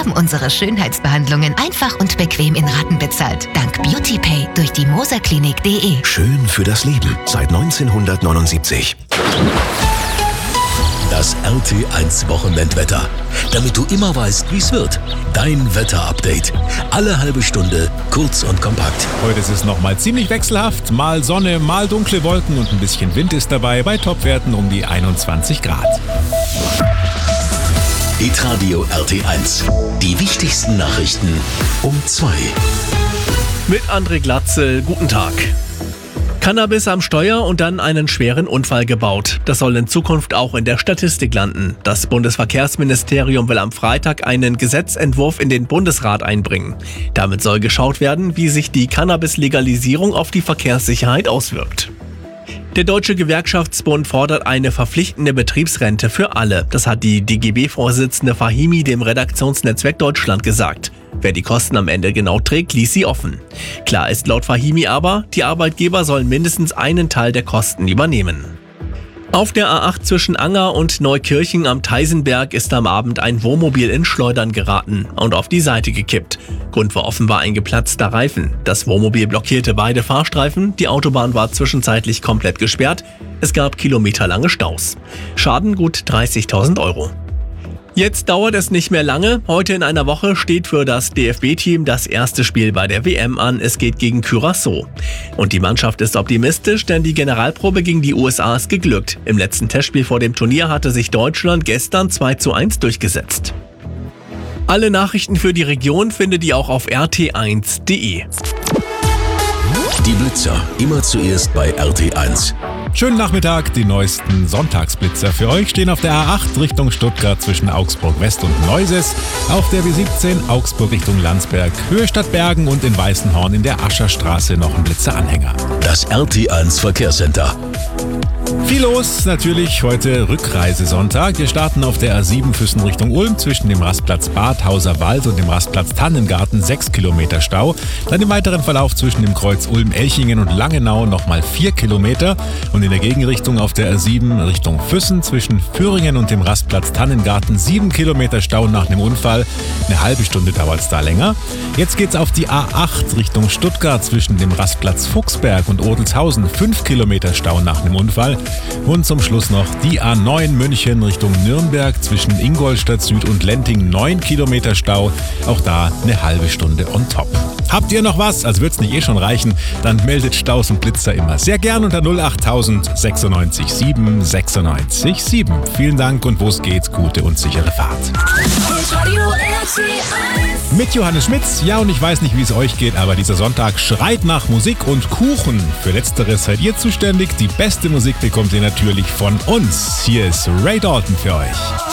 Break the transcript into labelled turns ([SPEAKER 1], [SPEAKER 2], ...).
[SPEAKER 1] bekommen unsere Schönheitsbehandlungen einfach und bequem in Raten bezahlt. Dank BeautyPay durch die moserklinik.de.
[SPEAKER 2] Schön für das Leben seit 1979. Das RT1 Wochenendwetter. Damit du immer weißt, wie es wird. Dein Wetterupdate. Alle halbe Stunde, kurz und kompakt.
[SPEAKER 3] Heute ist es nochmal ziemlich wechselhaft. Mal Sonne, mal dunkle Wolken und ein bisschen Wind ist dabei. Bei Topwerten um die 21 Grad.
[SPEAKER 2] Hitradio RT1. Die wichtigsten Nachrichten um 2.
[SPEAKER 4] Mit André Glatzel, guten Tag. Cannabis am Steuer und dann einen schweren Unfall gebaut. Das soll in Zukunft auch in der Statistik landen. Das Bundesverkehrsministerium will am Freitag einen Gesetzentwurf in den Bundesrat einbringen. Damit soll geschaut werden, wie sich die Cannabis-Legalisierung auf die Verkehrssicherheit auswirkt. Der Deutsche Gewerkschaftsbund fordert eine verpflichtende Betriebsrente für alle. Das hat die DGB-Vorsitzende Fahimi dem Redaktionsnetzwerk Deutschland gesagt. Wer die Kosten am Ende genau trägt, ließ sie offen. Klar ist laut Fahimi aber, die Arbeitgeber sollen mindestens einen Teil der Kosten übernehmen. Auf der A8 zwischen Anger und Neukirchen am Theisenberg ist am Abend ein Wohnmobil in Schleudern geraten und auf die Seite gekippt. Grund war offenbar ein geplatzter Reifen. Das Wohnmobil blockierte beide Fahrstreifen, die Autobahn war zwischenzeitlich komplett gesperrt. Es gab kilometerlange Staus. Schaden gut 30.000 Euro. Jetzt dauert es nicht mehr lange. Heute in einer Woche steht für das DFB-Team das erste Spiel bei der WM an. Es geht gegen Curaçao. Und die Mannschaft ist optimistisch, denn die Generalprobe gegen die USA ist geglückt. Im letzten Testspiel vor dem Turnier hatte sich Deutschland gestern 2:1 durchgesetzt. Alle Nachrichten für die Region findet ihr auch auf rt1.de.
[SPEAKER 2] Die Blitzer, immer zuerst bei RT1.
[SPEAKER 3] Schönen Nachmittag, die neuesten Sonntagsblitzer für euch stehen auf der A8 Richtung Stuttgart zwischen Augsburg West und Neuses, auf der B17 Augsburg Richtung Landsberg, Höhe Stadtbergen und in Weißenhorn in der Ascherstraße noch ein Blitzeranhänger.
[SPEAKER 2] Das RT1 Verkehrscenter.
[SPEAKER 3] Viel los, natürlich heute Rückreisesonntag. Wir starten auf der A7 Füssen Richtung Ulm zwischen dem Rastplatz Badhauser Wald und dem Rastplatz Tannengarten 6 Kilometer Stau. Dann im weiteren Verlauf zwischen dem Kreuz Ulm-Elchingen und Langenau nochmal 4 Kilometer. Und in der Gegenrichtung auf der A7 Richtung Füssen zwischen Führingen und dem Rastplatz Tannengarten 7 Kilometer Stau nach dem Unfall. Eine halbe Stunde dauert es da länger. Jetzt geht's auf die A8 Richtung Stuttgart zwischen dem Rastplatz Fuchsberg und Odelshausen 5 Kilometer Stau nach dem Unfall. Und zum Schluss noch die A9 München Richtung Nürnberg zwischen Ingolstadt Süd und Lenting 9 Kilometer Stau. Auch da eine halbe Stunde on top. Habt ihr noch was? Als würde es nicht schon reichen, dann meldet Staus und Blitzer immer sehr gern unter 08000 96 7 96 7. Vielen Dank und wo es geht, gute und sichere Fahrt. Mit Johannes Schmitz. Ja, und ich weiß nicht, wie es euch geht, aber dieser Sonntag schreit nach Musik und Kuchen. Für Letzteres seid ihr zuständig. Die beste Musik bekommt ihr natürlich von uns. Hier ist Ray Dalton für euch.